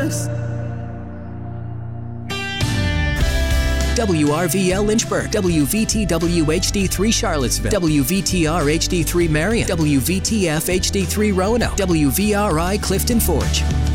WRVL Lynchburg, WVTW HD3 Charlottesville, WVTR HD3 Marion, WVTF HD3 Roanoke, WVRI Clifton Forge.